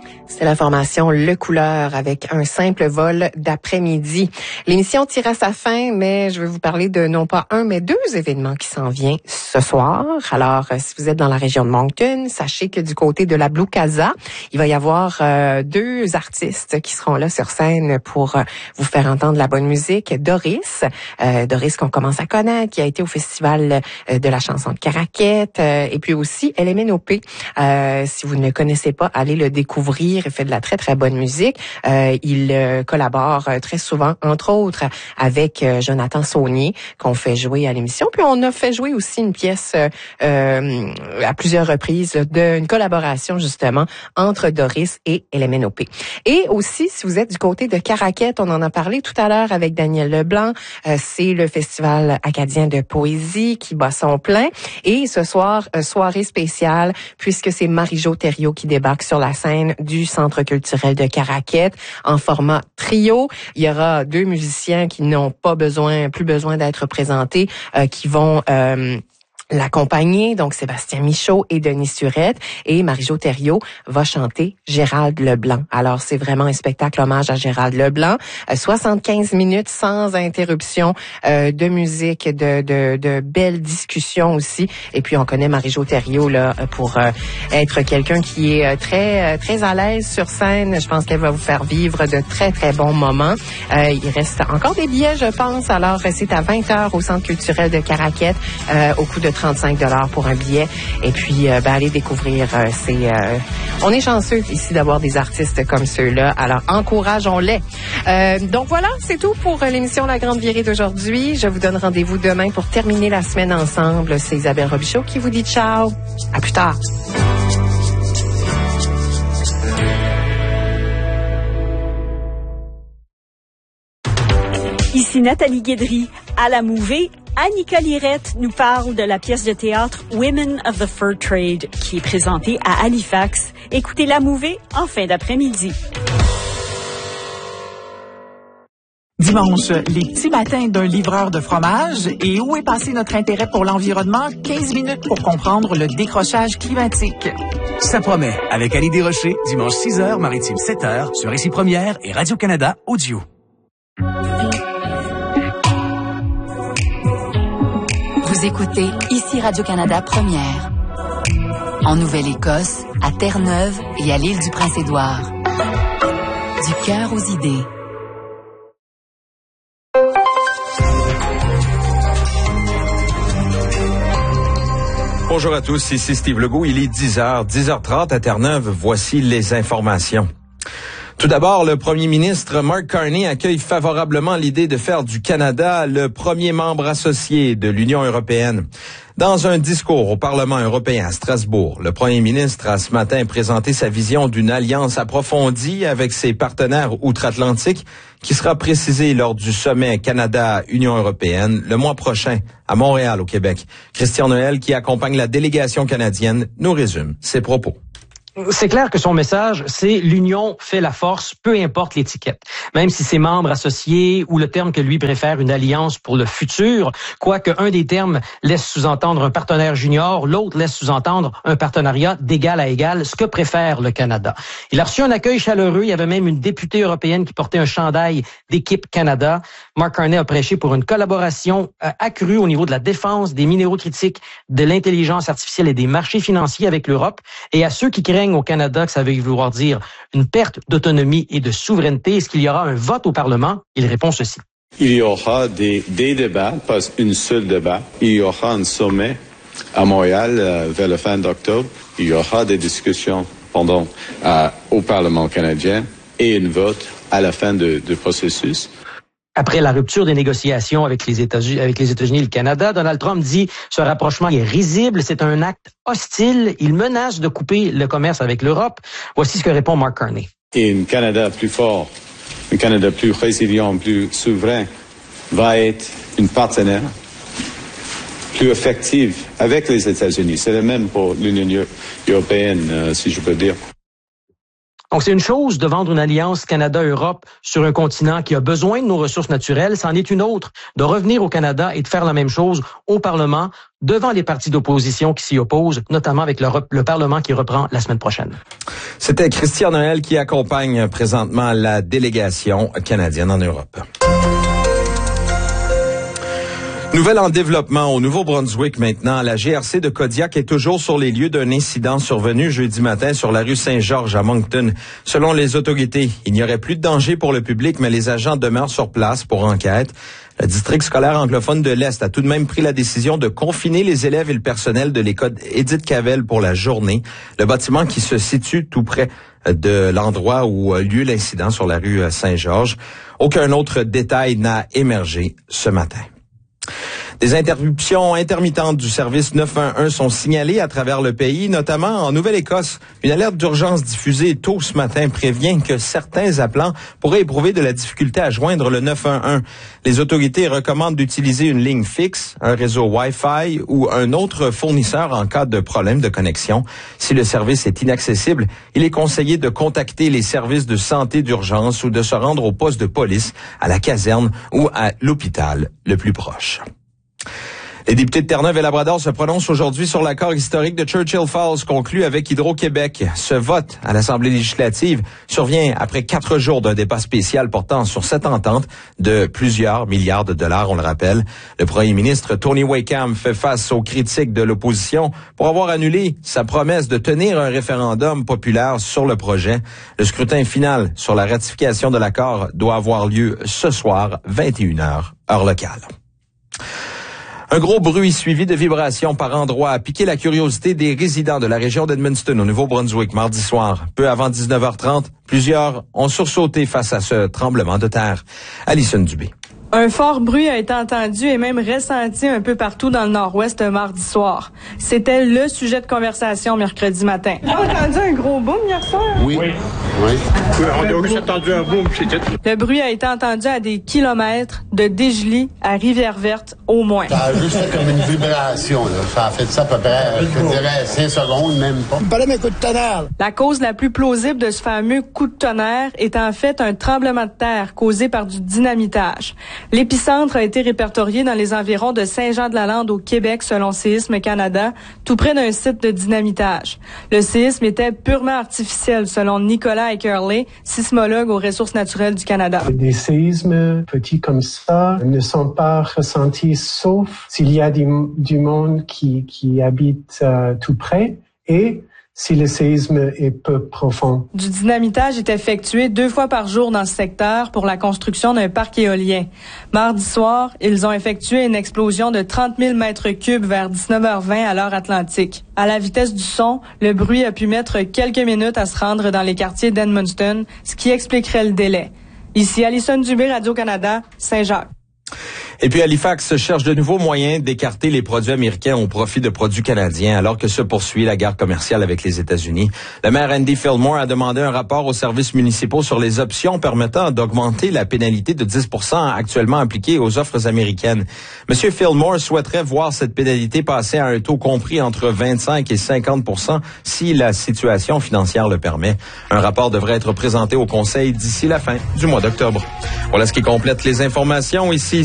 C'est la formation Le Couleur avec un simple vol d'après-midi. L'émission tire à sa fin, mais je vais vous parler de non pas un, mais deux événements qui s'en viennent ce soir. Alors, si vous êtes dans la région de Moncton, sachez que du côté de la Blue Casa, il va y avoir deux artistes qui seront là sur scène pour vous faire entendre la bonne musique. Doris qu'on commence à connaître, qui a été au Festival de la chanson de Caraquette, et puis aussi LMNOP. Si vous ne le connaissez pas, allez le découvrir. Il fait de la très, très bonne musique. Il collabore très souvent, entre autres, avec Jonathan Saunier, qu'on fait jouer à l'émission. Puis on a fait jouer aussi une pièce à plusieurs reprises d'une collaboration, justement, entre Doris et LMNOP. Et aussi, si vous êtes du côté de Caraquette, on en a parlé tout à l'heure avec Daniel Leblanc, c'est le Festival acadien de poésie qui bat son plein. Et ce soir, soirée spéciale, puisque c'est Marie-Jo Thériault qui débarque sur la scène du Centre culturel de Caraquette en format trio. Il y aura deux musiciens qui n'ont plus besoin d'être présentés, qui vont l'accompagner, donc Sébastien Michaud et Denis Surette, et Marie-Jo Thériault va chanter Gérald Leblanc. Alors, c'est vraiment un spectacle hommage à Gérald Leblanc. 75 minutes sans interruption de musique, de belles discussions aussi. Et puis, on connaît Marie-Jo Thériault là pour être quelqu'un qui est très très à l'aise sur scène. Je pense qu'elle va vous faire vivre de très très bons moments. Il reste encore des billets, je pense. Alors, c'est à 20h au Centre culturel de Caraquette, au coût de 35 $ pour un billet. Et puis, allez découvrir. On est chanceux ici d'avoir des artistes comme ceux-là. Alors, encourageons-les. Donc voilà, c'est tout pour l'émission La Grande Virée d'aujourd'hui. Je vous donne rendez-vous demain pour terminer la semaine ensemble. C'est Isabelle Robichaud qui vous dit ciao. À plus tard. Ici Nathalie Guédry. À la Mouvée, Annika Lirette nous parle de la pièce de théâtre Women of the Fur Trade qui est présentée à Halifax. Écoutez La Mouvée en fin d'après-midi. Dimanche, les petits matins d'un livreur de fromage. Et où est passé notre intérêt pour l'environnement? 15 minutes pour comprendre le décrochage climatique. Ça promet. Avec Ali Desrochers, dimanche 6h, Maritime 7h, sur Ici Première et Radio-Canada Audio. Vous écoutez Ici Radio-Canada Première. En Nouvelle-Écosse, à Terre-Neuve et à l'île du Prince-Édouard. Du cœur aux idées. Bonjour à tous, ici Steve Legault. Il est 10h30 à Terre-Neuve. Voici les informations. Tout d'abord, le premier ministre Mark Carney accueille favorablement l'idée de faire du Canada le premier membre associé de l'Union européenne. Dans un discours au Parlement européen à Strasbourg, le premier ministre a ce matin présenté sa vision d'une alliance approfondie avec ses partenaires outre-Atlantique qui sera précisée lors du sommet Canada-Union européenne le mois prochain à Montréal, au Québec. Christian Noël, qui accompagne la délégation canadienne, nous résume ses propos. C'est clair que son message, c'est l'union fait la force, peu importe l'étiquette. Même si c'est membre associé ou le terme que lui préfère, une alliance pour le futur, quoique un des termes laisse sous-entendre un partenaire junior, l'autre laisse sous-entendre un partenariat d'égal à égal, ce que préfère le Canada. Il a reçu un accueil chaleureux, il y avait même une députée européenne qui portait un chandail d'équipe Canada. Mark Carney a prêché pour une collaboration accrue au niveau de la défense, des minéraux critiques, de l'intelligence artificielle et des marchés financiers avec l'Europe. Et à ceux qui craignent au Canada que ça veuille vouloir dire une perte d'autonomie et de souveraineté, est-ce qu'il y aura un vote au Parlement? Il répond ceci. Il y aura des débats, pas une seule débat. Il y aura un sommet à Montréal vers la fin d'octobre. Il y aura des discussions au Parlement canadien et un vote à la fin du processus. Après la rupture des négociations avec les États-Unis et le Canada, Donald Trump dit ce rapprochement est risible, c'est un acte hostile, il menace de couper le commerce avec l'Europe. Voici ce que répond Mark Carney. Et un Canada plus fort, un Canada plus résilient, plus souverain, va être un partenaire plus effectif avec les États-Unis. C'est le même pour l'Union européenne, si je peux dire. Donc, c'est une chose de vendre une alliance Canada-Europe sur un continent qui a besoin de nos ressources naturelles. C'en est une autre de revenir au Canada et de faire la même chose au Parlement devant les partis d'opposition qui s'y opposent, notamment avec le Parlement qui reprend la semaine prochaine. C'était Christian Noël qui accompagne présentement la délégation canadienne en Europe. Nouvelle en développement au Nouveau-Brunswick maintenant. La GRC de Kodiak est toujours sur les lieux d'un incident survenu jeudi matin sur la rue Saint-Georges à Moncton. Selon les autorités, il n'y aurait plus de danger pour le public, mais les agents demeurent sur place pour enquête. Le district scolaire anglophone de l'Est a tout de même pris la décision de confiner les élèves et le personnel de l'école Édith Cavell pour la journée. Le bâtiment qui se situe tout près de l'endroit où a lieu l'incident sur la rue Saint-Georges. Aucun autre détail n'a émergé ce matin. Des interruptions intermittentes du service 911 sont signalées à travers le pays, notamment en Nouvelle-Écosse. Une alerte d'urgence diffusée tôt ce matin prévient que certains appelants pourraient éprouver de la difficulté à joindre le 911. Les autorités recommandent d'utiliser une ligne fixe, un réseau Wi-Fi ou un autre fournisseur en cas de problème de connexion. Si le service est inaccessible, il est conseillé de contacter les services de santé d'urgence ou de se rendre au poste de police, à la caserne ou à l'hôpital le plus proche. Les députés de Terre-Neuve et Labrador se prononcent aujourd'hui sur l'accord historique de Churchill Falls conclu avec Hydro-Québec. Ce vote à l'Assemblée législative survient après 4 jours d'un débat spécial portant sur cette entente de plusieurs milliards de dollars, on le rappelle. Le premier ministre Tony Wakeham fait face aux critiques de l'opposition pour avoir annulé sa promesse de tenir un référendum populaire sur le projet. Le scrutin final sur la ratification de l'accord doit avoir lieu ce soir, 21h, heure locale. Un gros bruit suivi de vibrations par endroits a piqué la curiosité des résidents de la région d'Edmundston au Nouveau-Brunswick mardi soir. Peu avant 19h30, plusieurs ont sursauté face à ce tremblement de terre. Alison Dubé. Un fort bruit a été entendu et même ressenti un peu partout dans le nord-ouest mardi soir. C'était le sujet de conversation mercredi matin. Vous avez entendu un gros boom hier soir? Oui. On a aussi entendu un boom, c'est tout. Le bruit a été entendu à des kilomètres de Dégelis à Rivière-Verte au moins. Ça a juste fait comme une vibration, là. Ça a fait ça à peu près, je dirais, 5 secondes, même pas. Il fallait mes coups de tonnerre. La cause la plus plausible de ce fameux coup de tonnerre est en fait un tremblement de terre causé par du dynamitage. L'épicentre a été répertorié dans les environs de Saint-Jean-de-la-Lande au Québec selon Séisme Canada, tout près d'un site de dynamitage. Le séisme était purement artificiel selon Nicolas Eckerley, sismologue aux Ressources naturelles du Canada. Des séismes petits comme ça ne sont pas ressentis sauf s'il y a du monde qui habite tout près et si le séisme est peu profond. Du dynamitage est effectué 2 fois par jour dans ce secteur pour la construction d'un parc éolien. Mardi soir, ils ont effectué une explosion de 30 000 mètres cubes vers 19h20 à l'heure atlantique. À la vitesse du son, le bruit a pu mettre quelques minutes à se rendre dans les quartiers d'Edmundston, ce qui expliquerait le délai. Ici Alison Dubé, Radio-Canada, Saint-Jacques. Et puis Halifax cherche de nouveaux moyens d'écarter les produits américains au profit de produits canadiens alors que se poursuit la guerre commerciale avec les États-Unis. Le maire Andy Fillmore a demandé un rapport aux services municipaux sur les options permettant d'augmenter la pénalité de 10% actuellement appliquée aux offres américaines. Monsieur Fillmore souhaiterait voir cette pénalité passer à un taux compris entre 25 et 50% si la situation financière le permet. Un rapport devrait être présenté au Conseil d'ici la fin du mois d'octobre. Voilà ce qui complète les informations ici.